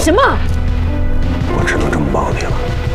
什么？ 我只能这么帮你了。